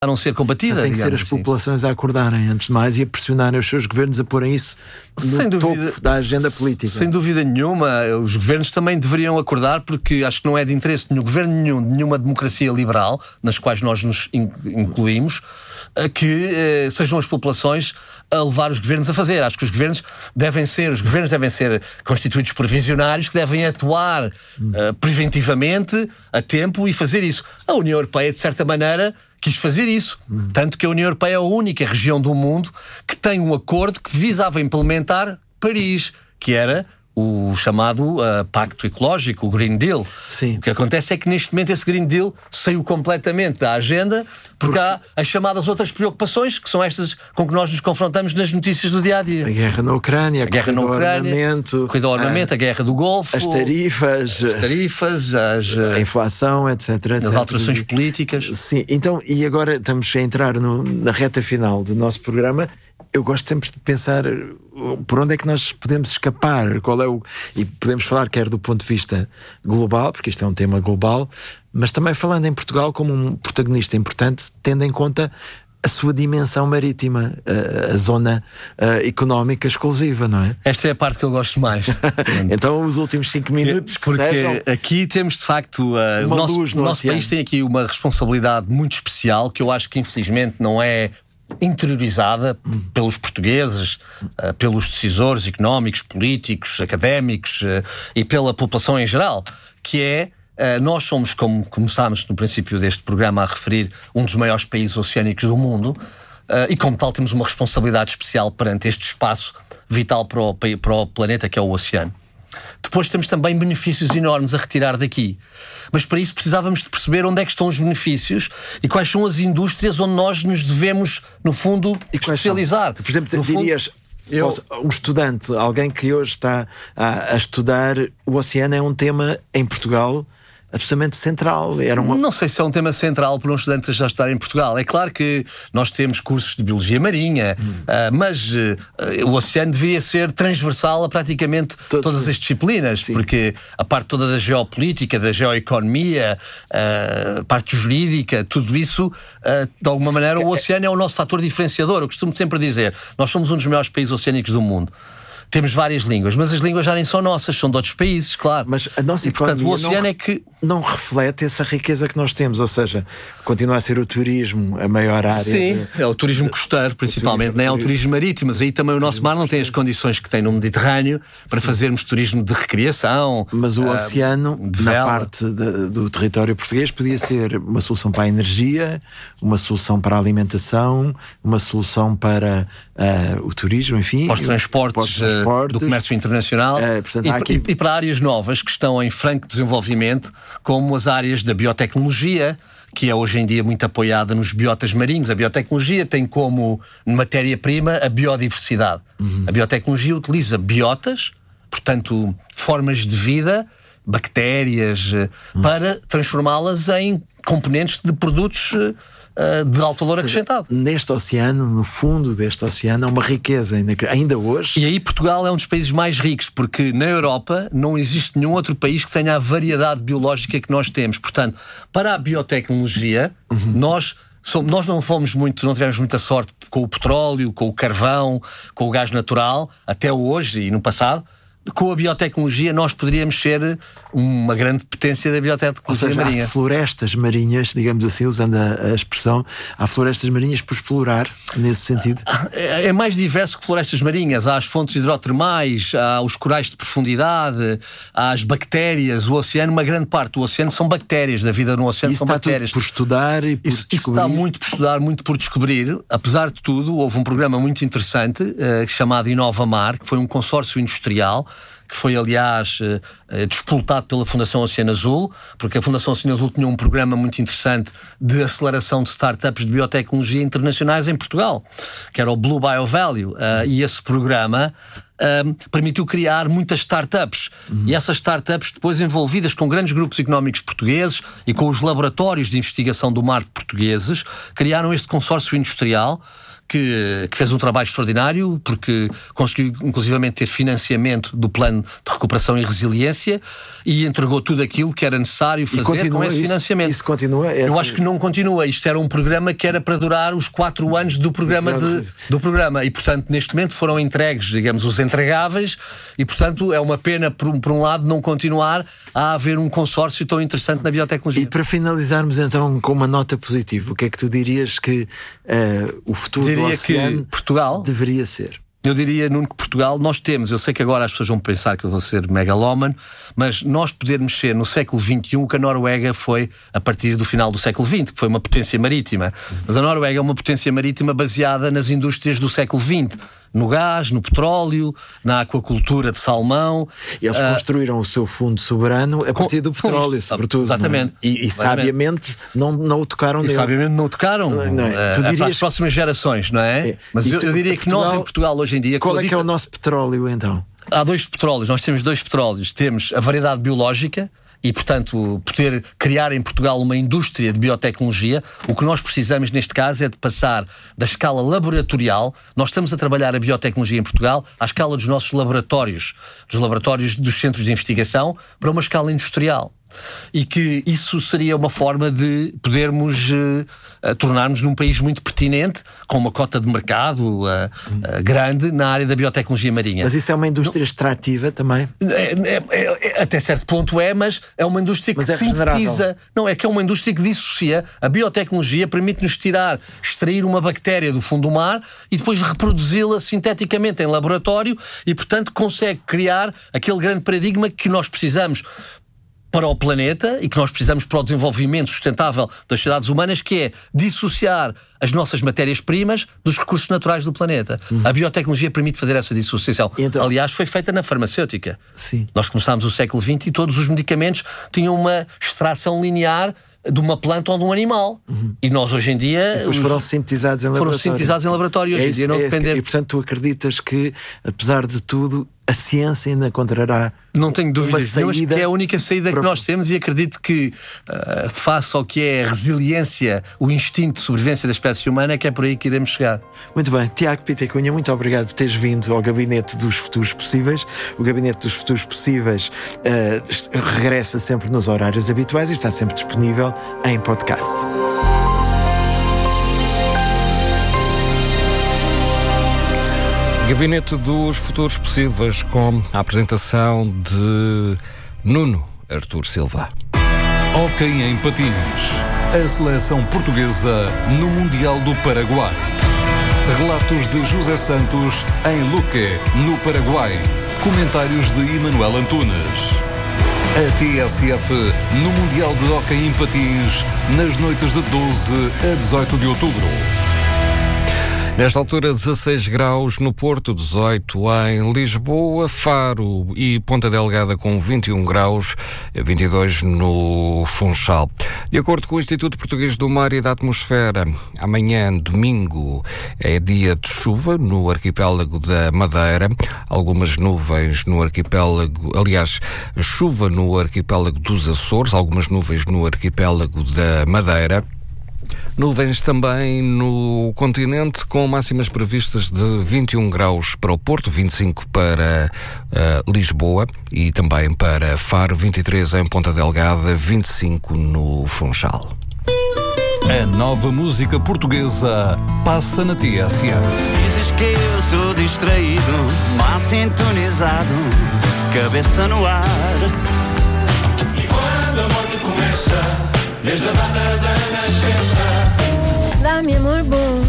a não ser combatida. Tem que ser as populações a acordarem, antes de mais, e a pressionarem os seus governos a porem isso no topo da agenda política. Sem dúvida nenhuma, os governos também deveriam acordar, porque acho que não é de interesse de nenhum governo, de nenhuma democracia liberal, nas quais nós nos incluímos, que sejam as populações a levar os governos a fazer. Acho que os governos devem ser constituídos por visionários que devem atuar preventivamente, a tempo, e fazer isso. A União Europeia, de certa maneira, quis fazer isso. Tanto que a União Europeia é a única região do mundo que tem um acordo que visava implementar Paris, que era o chamado Pacto Ecológico, o Green Deal. Sim. O que acontece é que neste momento esse Green Deal saiu completamente da agenda, porque há as chamadas outras preocupações, que são estas com que nós nos confrontamos nas notícias do dia-a-dia. A guerra na Ucrânia, a corrida ao armamento, a guerra do Golfo, as tarifas, a inflação, etc. As alterações políticas. Sim, então, e agora estamos a entrar na reta final do nosso programa. Eu gosto sempre de pensar por onde é que nós podemos escapar, e podemos falar quer do ponto de vista global, porque isto é um tema global, mas também falando em Portugal como um protagonista importante, tendo em conta a sua dimensão marítima, a zona económica exclusiva, não é? Esta é a parte que eu gosto mais. Então os últimos 5 minutos porque sejam... aqui temos de facto o nosso país tem aqui uma responsabilidade muito especial, que eu acho que infelizmente não é interiorizada pelos portugueses, pelos decisores económicos, políticos, académicos e pela população em geral, que é, nós somos, como começámos no princípio deste programa a referir, um dos maiores países oceânicos do mundo, e como tal temos uma responsabilidade especial perante este espaço vital para o planeta, que é o oceano. Depois temos também benefícios enormes a retirar daqui. Mas para isso precisávamos de perceber onde é que estão os benefícios e quais são as indústrias onde nós nos devemos, no fundo, especializar. Por exemplo, dirias, um estudante, alguém que hoje está a estudar o oceano, é um tema em Portugal absolutamente central. Não sei se é um tema central para um estudante a já estar em Portugal. É claro que nós temos cursos de biologia marinha, mas o oceano devia ser transversal a praticamente todas as disciplinas. Sim. Porque a parte toda da geopolítica, da geoeconomia, a parte jurídica, tudo isso, de alguma maneira, o oceano é o nosso fator diferenciador. Eu costumo sempre dizer, nós somos um dos maiores países oceânicos do mundo. Temos várias línguas, mas as línguas já nem são nossas, são de outros países, claro. Mas a nossa economia, portanto, o oceano é que não reflete essa riqueza que nós temos, ou seja, continua a ser o turismo a maior área. Sim, é o turismo costeiro, principalmente, não é o turismo marítimo, mas aí também o nosso mar não tem as condições que tem no Mediterrâneo para fazermos turismo de recreação. Mas o oceano, na parte do território português, podia ser uma solução para a energia, uma solução para a alimentação, uma solução para o turismo, enfim. Para os transportes do comércio internacional, portanto, e para áreas novas que estão em franco desenvolvimento, como as áreas da biotecnologia, que é hoje em dia muito apoiada nos biotas marinhos. A biotecnologia tem como matéria-prima a biodiversidade. A biotecnologia utiliza biotas, portanto, formas de vida, bactérias, para transformá-las em componentes de produtos de alto valor acrescentado. Neste oceano, no fundo deste oceano, há uma riqueza ainda hoje. E aí Portugal é um dos países mais ricos, porque na Europa não existe nenhum outro país que tenha a variedade biológica que nós temos. Portanto, para a biotecnologia, nós não tivemos muita sorte com o petróleo, com o carvão, com o gás natural, até hoje e no passado. Com a biotecnologia nós poderíamos ser uma grande potência da biotecnologia marinha. Há florestas marinhas, digamos assim, usando a expressão, há florestas marinhas por explorar, nesse sentido? É mais diverso que florestas marinhas. Há as fontes hidrotermais, há os corais de profundidade, há as bactérias. O oceano, uma grande parte do oceano são bactérias, da vida no oceano são bactérias. Isso está tudo por estudar e por descobrir? Isso está muito por estudar, muito por descobrir. Apesar de tudo, houve um programa muito interessante chamado InovaMar, que foi um consórcio industrial, que foi, aliás, despoltado pela Fundação Oceano Azul, porque a Fundação Oceano Azul tinha um programa muito interessante de aceleração de startups de biotecnologia internacionais em Portugal, que era o Blue BioValue, e esse programa permitiu criar muitas startups. E essas startups, depois envolvidas com grandes grupos económicos portugueses e com os laboratórios de investigação do mar portugueses, criaram este consórcio industrial que fez um trabalho extraordinário, porque conseguiu inclusivamente ter financiamento do Plano de Recuperação e Resiliência e entregou tudo aquilo que era necessário fazer com esse financiamento. Isso continua? Eu acho que não continua. Isto era um programa que era para durar os 4 anos do programa. E, portanto, neste momento foram entregues, digamos, os entregáveis e, portanto, é uma pena, por um lado, não continuar a haver um consórcio tão interessante na biotecnologia. E para finalizarmos, então, com uma nota positiva, o que é que tu dirias que o futuro do oceano que Portugal deveria ser? Eu diria, Nuno, que Portugal, nós temos, eu sei que agora as pessoas vão pensar que eu vou ser megalómano, mas nós podermos ser no século XXI o que a Noruega foi a partir do final do século XX, que foi uma potência marítima. Mas a Noruega é uma potência marítima baseada nas indústrias do século XX. No gás, no petróleo, na aquacultura de salmão. Eles construíram o seu fundo soberano a partir do petróleo, sobretudo. Exatamente. E sabiamente não o tocaram nele. Sabiamente não o tocaram. Para as próximas gerações, não é? Mas eu diria que nós em Portugal hoje em dia... Qual é que é o nosso petróleo, então? Há 2 petróleos, nós temos 2 petróleos. Temos a variedade biológica e, portanto, poder criar em Portugal uma indústria de biotecnologia. O que nós precisamos neste caso é de passar da escala laboratorial. Nós estamos a trabalhar a biotecnologia em Portugal à escala dos nossos laboratórios, dos laboratórios dos centros de investigação, para uma escala industrial. E que isso seria uma forma de podermos tornarmos num país muito pertinente, com uma cota de mercado grande na área da biotecnologia marinha. Mas isso é uma indústria extrativa também? Até certo ponto mas é uma indústria que sintetiza. Não, é que é uma indústria que dissocia. A biotecnologia permite-nos extrair uma bactéria do fundo do mar e depois reproduzi-la sinteticamente em laboratório e, portanto, consegue criar aquele grande paradigma que nós precisamos para o planeta e que nós precisamos para o desenvolvimento sustentável das sociedades humanas, que é dissociar as nossas matérias-primas dos recursos naturais do planeta. A biotecnologia permite fazer essa dissociação. Então, aliás, foi feita na farmacêutica. Sim. Nós começámos o século XX e todos os medicamentos tinham uma extração linear de uma planta ou de um animal. E nós hoje em dia... Depois foram sintetizados em laboratório. Foram sintetizados em laboratório. Hoje em dia não dependemos. E, portanto, tu acreditas que, apesar de tudo, a ciência ainda encontrará... Não tenho dúvidas nenhumas que é a única saída que nós temos e acredito que, face ao que é a resiliência, o instinto de sobrevivência da espécie humana, que é por aí que iremos chegar. Muito bem. Tiago Pita Cunha, muito obrigado por teres vindo ao Gabinete dos Futuros Possíveis. O Gabinete dos Futuros Possíveis regressa sempre nos horários habituais e está sempre disponível em podcast. Gabinete dos Futuros Possíveis, com a apresentação de Nuno Artur Silva. Hóquei em patins. A seleção portuguesa no Mundial do Paraguai. Relatos de José Santos em Luque, no Paraguai. Comentários de Emanuel Antunes. A TSF no Mundial de Hóquei em Patins, nas noites de 12 a 18 de outubro. Nesta altura, 16 graus no Porto, 18 em Lisboa, Faro e Ponta Delgada com 21 graus, 22 no Funchal. De acordo com o Instituto Português do Mar e da Atmosfera, amanhã, domingo, é dia de chuva no arquipélago da Madeira. Algumas nuvens no arquipélago, aliás, chuva no arquipélago dos Açores, algumas nuvens no arquipélago da Madeira. Nuvens também no continente, com máximas previstas de 21 graus para o Porto, 25 para Lisboa e também para Faro, 23 em Ponta Delgada, 25 no Funchal. A nova música portuguesa passa na TSF. Dizes que eu sou distraído, mal sintonizado, cabeça no ar. E quando a morte começa, desde a data da nascença, dá-me amor bom.